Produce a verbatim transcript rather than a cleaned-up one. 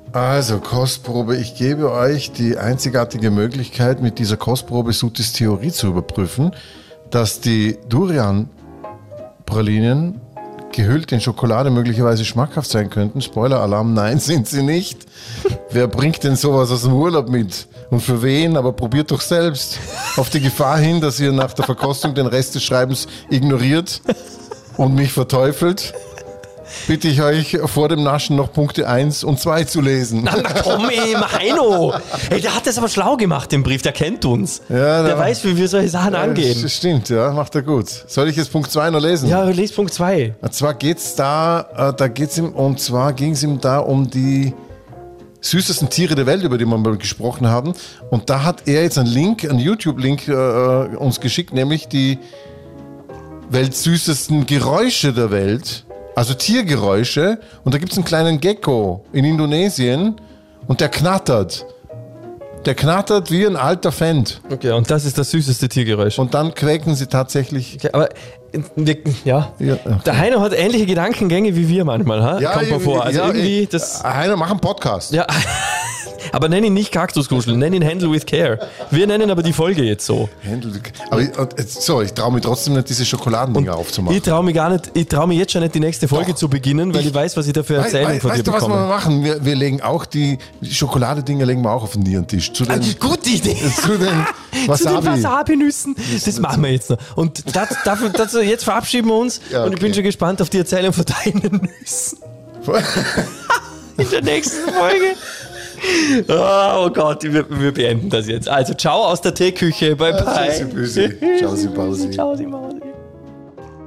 Also, Kostprobe. Ich gebe euch die einzigartige Möglichkeit, mit dieser Kostprobe Sutis Theorie zu überprüfen, dass die Durian-Pralinen gehüllt in Schokolade möglicherweise schmackhaft sein könnten. Spoiler-Alarm, nein, sind sie nicht. Wer bringt denn sowas aus dem Urlaub mit? Und für wen? Aber probiert doch selbst. Auf die Gefahr hin, dass ihr nach der Verkostung den Rest des Schreibens ignoriert und mich verteufelt, bitte ich euch vor dem Naschen noch Punkte eins und zwei zu lesen. Na, na komm ey, Heino. Ey, der hat das aber schlau gemacht, den Brief, der kennt uns. Ja, der weiß, wie wir solche Sachen ja, angehen. Das stimmt, ja, macht er gut. Soll ich jetzt Punkt zwei noch lesen? Ja, les Punkt zwei. Und zwar geht's da, da geht's ihm, und zwar ging es ihm da um die süßesten Tiere der Welt, über die wir mal gesprochen haben. Und da hat er jetzt einen Link, einen YouTube-Link äh, uns geschickt, nämlich die weltsüßesten Geräusche der Welt. Also Tiergeräusche. Und da gibt es einen kleinen Gecko in Indonesien und der knattert. Der knattert wie ein alter Fendt. Okay, und das ist das süßeste Tiergeräusch. Und dann quäken sie tatsächlich. Okay, aber wir, ja. Ja, okay. Der Heino hat ähnliche Gedankengänge wie wir manchmal, ha? Ja, Kommt mir vor. Also ja, irgendwie das. Heino, mach einen Podcast. Ja. Aber nenn ihn nicht Kaktuskuscheln, nenn ihn Handle with Care. Wir nennen aber die Folge jetzt so. Handle, aber ich, so, ich traue mich trotzdem nicht, diese Schokoladendinger aufzumachen. Ich traue mich gar nicht, ich traue mich jetzt schon nicht, die nächste Folge Doch. zu beginnen, weil ich, ich weiß, was ich da für Erzählungen wei, von weißt dir du, was bekomme. wir machen? Wir, wir legen auch die Schokoladedinger legen wir auch auf den Nierentisch. Zu den, Ah, gute Idee. Zu den Wasabi. Zu den Wasabi-Nüssen. Das machen wir jetzt noch. Und das, dafür, das, jetzt verabschieden wir uns. Ja, und ich bin okay. schon gespannt auf die Erzählung von deinen Nüssen. In der nächsten Folge. Oh, oh Gott, wir, wir beenden das jetzt. Also, ciao aus der Teeküche. Bye, bye. Tschüssi, Büsi. Ciao, Sie, Pausi. Ciao, Sie, Mausi.